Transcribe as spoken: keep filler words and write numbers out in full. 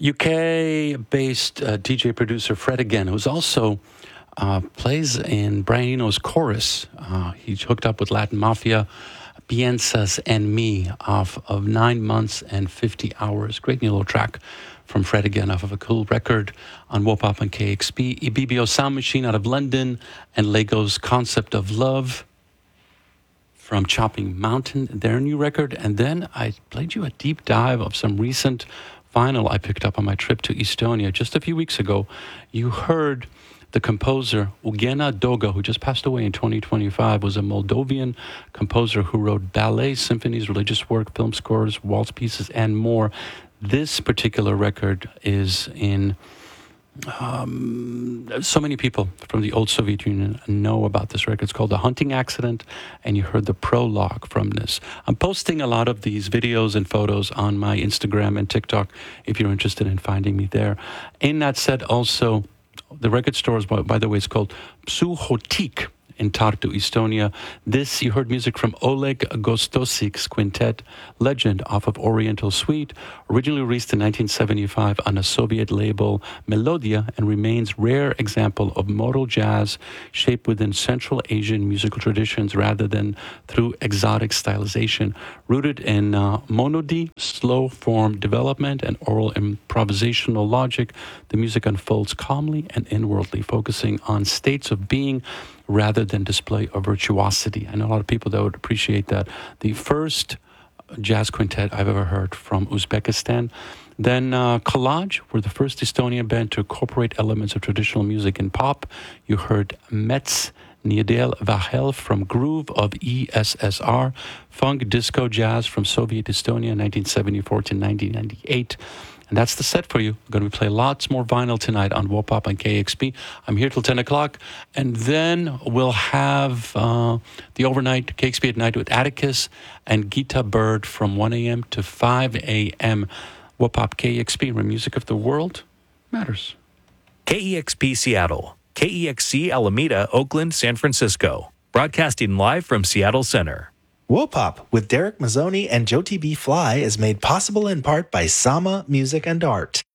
U K-based uh, D J producer Fred again, who's also uh, plays in Brian Eno's chorus. Uh, he's hooked up with Latin Mafia, Piensas en Me off of Nine Months and fifty Hours. Great new little track from Fred again off of a cool record on Wopop and K X P. B B O Sound Machine out of London and Lego's Concept of Love from Chopping Mountain, their new record. And then I played you a deep dive of some recent vinyl I picked up on my trip to Estonia just a few weeks ago. You heard the composer Eugenia Doga, who just passed away in twenty twenty-five, was a Moldovan composer who wrote ballet, symphonies, religious work, film scores, waltz pieces, and more. This particular record is in... Um, so many people from the old Soviet Union know about this record. It's called The Hunting Accident, and you heard the prologue from this. I'm posting a lot of these videos and photos on my Instagram and TikTok if you're interested in finding me there. In that set, also, the record store is, by, by the way, it's called Psuhotik in Tartu, Estonia. This, you heard music from Oleg Gostosik's quintet, Legend, off of Oriental Suite, originally released in nineteen seventy-five on a Soviet label, Melodia, and remains rare example of modal jazz shaped within Central Asian musical traditions rather than through exotic stylization. Rooted in uh, monody, slow form development, and oral improvisational logic, the music unfolds calmly and inwardly, focusing on states of being rather than display of virtuosity. I know a lot of people that would appreciate that. The first jazz quintet I've ever heard from Uzbekistan. Then uh, Collage were the first Estonian band to incorporate elements of traditional music in pop. You heard Metz Niedel Vahel from Groove of E S S R, funk disco jazz from Soviet Estonia, nineteen seventy-four to nineteen ninety-eight. And that's the set for you. We're going to play lots more vinyl tonight on Wopop and K X P. I'm here till ten o'clock. And then we'll have uh, the overnight, K X P at night with Atticus and Gita Bird from one a.m. to five a.m. Wopop K X P, where music of the world matters. K E X P Seattle, K E X C Alameda, Oakland, San Francisco. Broadcasting live from Seattle Center. Wopop with Derek Mazzoni and Jyoti B. Fly is made possible in part by Sama Music and Art.